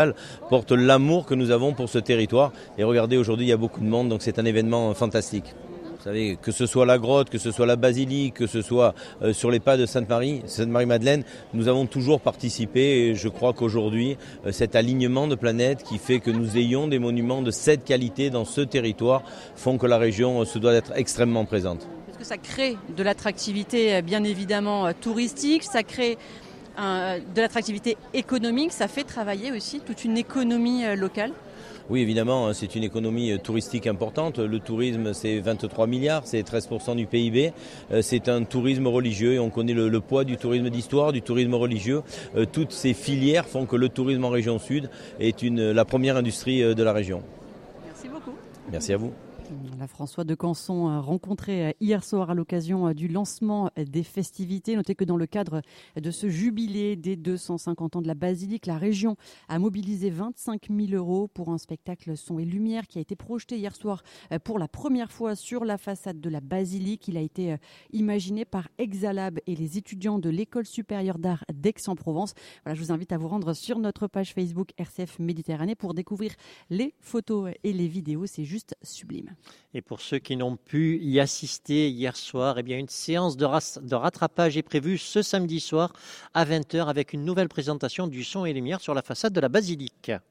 porte l'amour que nous avons pour ce territoire. Et regardez, aujourd'hui, il y a beaucoup de monde, donc c'est un événement fantastique. Vous savez, que ce soit la grotte, que ce soit la basilique, que ce soit sur les pas de Sainte-Marie-Madeleine, nous avons toujours participé et je crois qu'aujourd'hui, cet alignement de planètes qui fait que nous ayons des monuments de cette qualité dans ce territoire font que la région se doit d'être extrêmement présente. Parce que ça crée de l'attractivité bien évidemment touristique, ça crée de l'attractivité économique, ça fait travailler aussi toute une économie locale. Oui, évidemment, c'est une économie touristique importante. Le tourisme, c'est 23 milliards, c'est 13% du PIB. C'est un tourisme religieux et on connaît le poids du tourisme d'histoire, du tourisme religieux. Toutes ces filières font que le tourisme en région sud est la première industrie de la région. Merci beaucoup. Merci à vous. François de Canson rencontré hier soir à l'occasion du lancement des festivités. Notez que dans le cadre de ce jubilé des 250 ans de la basilique, la région a mobilisé 25 000 € pour un spectacle son et lumière qui a été projeté hier soir pour la première fois sur la façade de la basilique. Il a été imaginé par Exalab et les étudiants de l'École supérieure d'art d'Aix-en-Provence. Voilà, je vous invite à vous rendre sur notre page Facebook RCF Méditerranée pour découvrir les photos et les vidéos. C'est juste sublime. Et pour ceux qui n'ont pu y assister hier soir, eh bien une séance de rattrapage est prévue ce samedi soir à 20h avec une nouvelle présentation du son et lumière sur la façade de la basilique.